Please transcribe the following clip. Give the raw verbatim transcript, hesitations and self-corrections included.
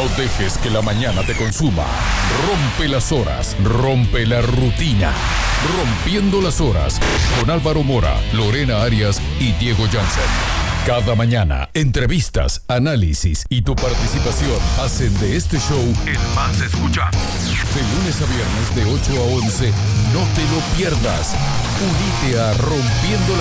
No dejes que la mañana te consuma. Rompe las horas, rompe la rutina. Rompiendo las horas con Álvaro Mora, Lorena Arias y Diego Jansen. Cada mañana, entrevistas, análisis y tu participación hacen de este show el más escuchado. De lunes a viernes de ocho a once, no te lo pierdas. Unite a Rompiendo